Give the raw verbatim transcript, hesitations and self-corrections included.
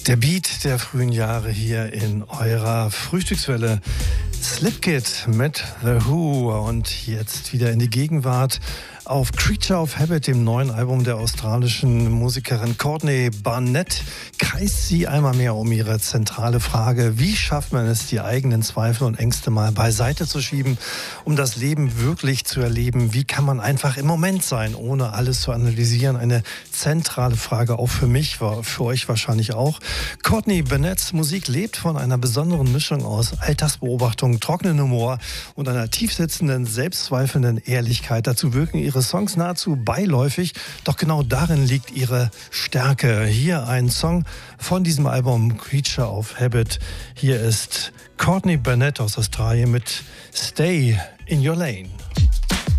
Der Beat der frühen Jahre hier in eurer Frühstückswelle. Slipkid mit The Who und jetzt wieder in die Gegenwart auf Creature of Habit, dem neuen Album der australischen Musikerin Courtney Barnett, kreist sie einmal mehr um ihre zentrale Frage: Wie schafft man es, die eigenen Zweifel und Ängste mal beiseite zu schieben, um das Leben wirklich zu erleben? Wie kann man einfach im Moment sein, ohne alles zu analysieren? Eine zentrale Frage, auch für mich, für euch wahrscheinlich auch. Courtney Barnetts Musik lebt von einer besonderen Mischung aus Alltagsbeobachtung, trockenen Humor und einer tiefsitzenden, selbstzweifelnden Ehrlichkeit. Dazu wirken ihre Songs nahezu beiläufig, doch genau darin liegt ihre Stärke. Hier ein Song von diesem Album Creature of Habit. Hier ist Courtney Barnett aus Australien mit Stay in Your Lane.